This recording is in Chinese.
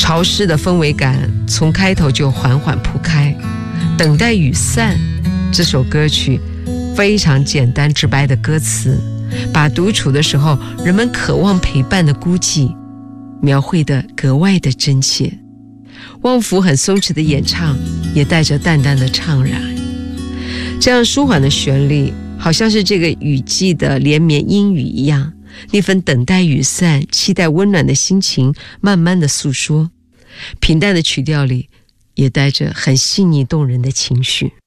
潮湿的氛围感从开头就缓缓铺开。等待雨散这首歌曲非常简单直白的歌词，把独处的时候人们渴望陪伴的孤寂描绘得格外的真切。旺福很松弛的演唱也带着淡淡的怅然，这样舒缓的旋律好像是这个雨季的连绵阴雨一样，那份等待雨散期待温暖的心情慢慢的诉说。平淡的曲调里也带着很细腻动人的情绪。